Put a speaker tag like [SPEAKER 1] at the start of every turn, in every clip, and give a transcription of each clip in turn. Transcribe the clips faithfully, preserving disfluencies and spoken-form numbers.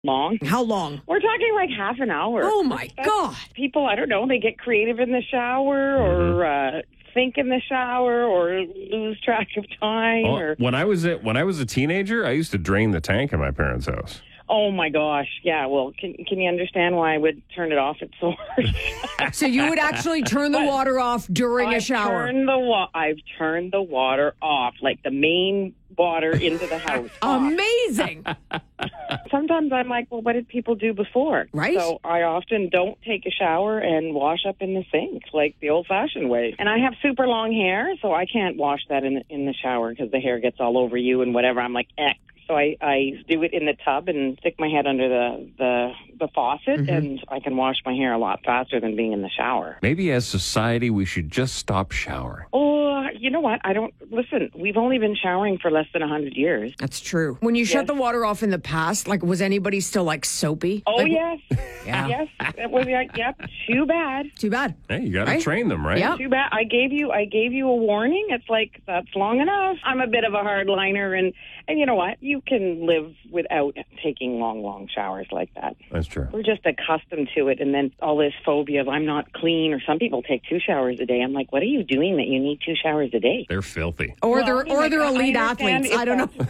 [SPEAKER 1] long.
[SPEAKER 2] How long?
[SPEAKER 1] We're talking like half an hour.
[SPEAKER 2] Oh, my
[SPEAKER 1] That's,
[SPEAKER 2] God.
[SPEAKER 1] People, I don't know, they get creative in the shower or uh, think in the shower or lose track of time.
[SPEAKER 3] Oh,
[SPEAKER 1] or
[SPEAKER 3] when I was a, when I was a teenager, I used to drain the tank in my parents' house.
[SPEAKER 1] Oh, my gosh. Yeah, well, can can you understand why I would turn it off at source?
[SPEAKER 2] So you would actually turn the water off during
[SPEAKER 1] I've
[SPEAKER 2] a shower?
[SPEAKER 1] Turned the wa- I've turned the water off, like the main water into the house. off.
[SPEAKER 2] Amazing.
[SPEAKER 1] Sometimes I'm like, well, what did people do before?
[SPEAKER 2] Right.
[SPEAKER 1] So I often don't take a shower and wash up in the sink like the old-fashioned way. And I have super long hair, so I can't wash that in, in the shower because the hair gets all over you and whatever. I'm like, eh. So I, I do it in the tub and stick my head under the, the, the faucet, mm-hmm. and I can wash my hair a lot faster than being in the shower.
[SPEAKER 3] Maybe as society, we should just stop showering.
[SPEAKER 1] Oh, you know what? I don't... Listen, we've only been showering for less than one hundred years.
[SPEAKER 2] That's true. When you
[SPEAKER 1] yes.
[SPEAKER 2] shut the water off in the past, like, was anybody still, like, soapy?
[SPEAKER 1] Oh,
[SPEAKER 2] like,
[SPEAKER 1] yes.
[SPEAKER 2] Yeah.
[SPEAKER 1] Yes. It was, like, yep, too bad.
[SPEAKER 2] Too bad.
[SPEAKER 3] Hey, you got to
[SPEAKER 2] right?
[SPEAKER 3] train them, right?
[SPEAKER 2] Yep.
[SPEAKER 1] Too bad. I gave you I gave you a warning. It's like, that's long enough. I'm a bit of a hardliner, and, and you know what? You can live without taking long, long showers like that.
[SPEAKER 3] That's true.
[SPEAKER 1] We're just accustomed to it, and then all this phobia of I'm not clean, or some people take two showers a day. I'm like, what are you doing that you need two showers a day?
[SPEAKER 3] They're filthy.
[SPEAKER 2] Or
[SPEAKER 1] Well,
[SPEAKER 2] they're, or
[SPEAKER 1] like,
[SPEAKER 2] they're
[SPEAKER 1] I
[SPEAKER 2] elite
[SPEAKER 1] understand
[SPEAKER 2] athletes. I don't know.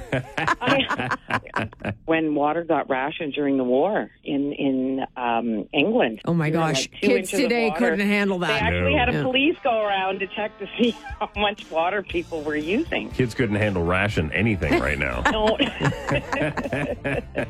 [SPEAKER 1] I, when water got rationed during the war in, in um, England.
[SPEAKER 2] Oh, my
[SPEAKER 1] there were
[SPEAKER 2] gosh.
[SPEAKER 1] like two
[SPEAKER 2] Kids
[SPEAKER 1] inches of
[SPEAKER 2] today
[SPEAKER 1] water.
[SPEAKER 2] couldn't handle
[SPEAKER 1] They
[SPEAKER 2] that.
[SPEAKER 1] actually
[SPEAKER 3] No.
[SPEAKER 1] had a
[SPEAKER 2] Yeah.
[SPEAKER 1] police go around to check to see how much water people were using.
[SPEAKER 3] Kids couldn't handle ration anything right now.
[SPEAKER 1] No.